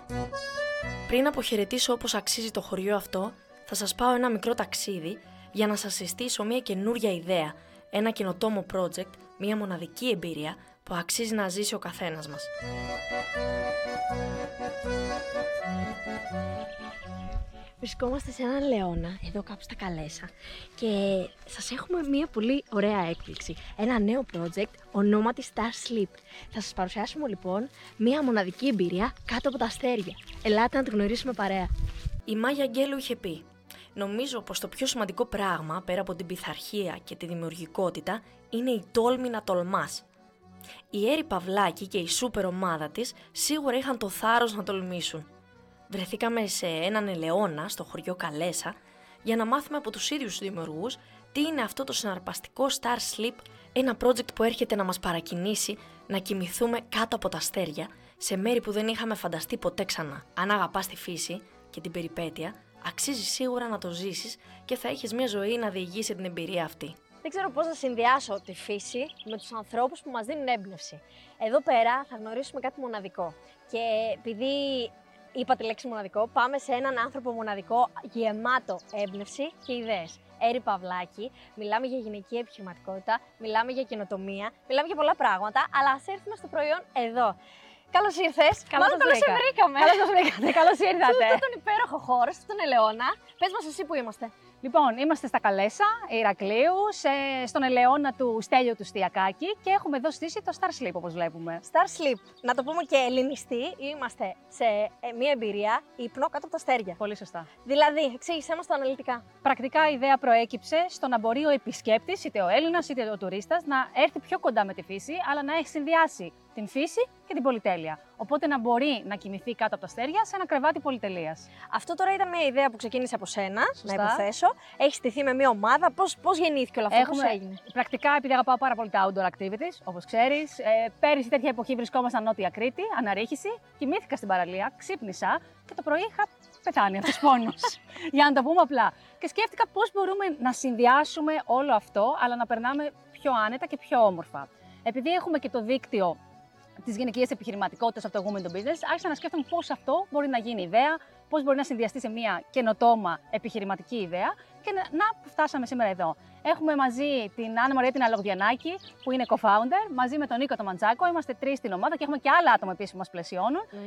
Πριν αποχαιρετήσω όπως αξίζει το χωριό αυτό, θα σας πάω ένα μικρό ταξίδι για να σας συστήσω μια καινούρια ιδέα, ένα καινοτόμο project, μια μοναδική εμπειρία που αξίζει να ζήσει ο καθένας μας. Βρισκόμαστε σε έναν λεώνα, εδώ κάπου στα Καλέσσα, και σας έχουμε μια πολύ ωραία έκπληξη. Ένα νέο project ονόματι Star Sleep. Θα σας παρουσιάσουμε λοιπόν μια μοναδική εμπειρία κάτω από τα αστέρια. Ελάτε να τη γνωρίσουμε παρέα. Η Μάγια Αγγέλου είχε πει: νομίζω πως το πιο σημαντικό πράγμα, πέρα από την πειθαρχία και τη δημιουργικότητα, είναι η τόλμη να τολμάς. Η Έρη Παυλάκη και η σούπερ ομάδα της σίγουρα είχαν το θάρρος να τολμήσουν. Βρεθήκαμε σε έναν ελαιώνα στο χωριό Καλέσσα για να μάθουμε από τους ίδιους δημιουργούς τι είναι αυτό το συναρπαστικό Star Sleep, ένα project που έρχεται να μας παρακινήσει να κοιμηθούμε κάτω από τα αστέρια σε μέρη που δεν είχαμε φανταστεί ποτέ ξανά. Αν αγαπάς τη φύση και την περιπέτεια, αξίζει σίγουρα να το ζήσεις και θα έχεις μια ζωή να διηγήσει την εμπειρία αυτή. Δεν ξέρω πώς να συνδυάσω τη φύση με τους ανθρώπους που μας δίνουν έμπνευση. Εδώ πέρα θα γνωρίσουμε κάτι μοναδικό. Και επειδή είπα τη λέξη μοναδικό, πάμε σε έναν άνθρωπο μοναδικό, γεμάτο έμπνευση και ιδέες. Έρη Παυλάκη, μιλάμε για γυναική επιχειρηματικότητα, μιλάμε για καινοτομία, μιλάμε για πολλά πράγματα, αλλά ας έρθουμε στο προϊόν εδώ. Καλώς ήρθες. Καλώς σε βρήκαμε. Καλώς ήρθατε. Σε αυτόν τον υπέροχο χώρο, σε αυτόν τον ελαιώνα. Πες μας εσύ που είμαστε. Λοιπόν, είμαστε στα Καλέσσα, Ηρακλείου, στον ελαιώνα του Στέλιου του Στιακάκη και έχουμε εδώ στήσει το Star Sleep, όπως βλέπουμε. Star Sleep, να το πούμε και ελληνιστή, είμαστε σε μια εμπειρία ύπνο κάτω από τα αστέρια. Πολύ σωστά. Δηλαδή, εξήγησέ μας το αναλυτικά. Πρακτικά η ιδέα προέκυψε στο να μπορεί ο επισκέπτης, είτε ο Έλληνας είτε ο τουρίστας, να έρθει πιο κοντά με τη φύση, αλλά να έχει συνδυάσει την φύση και την πολυτέλεια. Οπότε να μπορεί να κοιμηθεί κάτω από τα αστέρια σε ένα κρεβάτι πολυτελείας. Αυτό τώρα ήταν μια ιδέα που ξεκίνησε από σένα, σωστά, να υποθέσω. Έχει στηθεί με μια ομάδα. Πώς γεννήθηκε όλο αυτό, πώς έγινε? Πρακτικά, επειδή αγαπάω πάρα πολύ τα outdoor activities, όπως ξέρεις, πέρυσι τέτοια εποχή βρισκόμασταν Νότια Κρήτη, αναρρίχηση, κοιμήθηκα στην παραλία, ξύπνησα και το πρωί είχα πεθάνει αυτός πόνος. Για να το πούμε απλά. Και σκέφτηκα πώς μπορούμε να συνδυάσουμε όλο αυτό, αλλά να περνάμε πιο άνετα και πιο όμορφα. Επειδή έχουμε και το δίκτυο της γυναικείας επιχειρηματικότητας από το Women to Business, άρχισα να σκέφτομαι πώς αυτό μπορεί να γίνει ιδέα, πώς μπορεί να συνδυαστεί σε μια καινοτόμα επιχειρηματική ιδέα και να φτάσαμε σήμερα εδώ. Έχουμε μαζί την Άννα Μαρία την Αλογδιανάκη, που είναι co-founder, μαζί με τον Νίκο τον Μαντζάκο. Είμαστε τρεις στην ομάδα και έχουμε και άλλα άτομα επίσης που μας πλαισιώνουν.